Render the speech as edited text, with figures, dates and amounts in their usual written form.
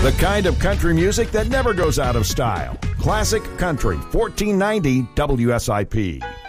The kind of country music that never goes out of style. Classic Country, 1490 WSIP.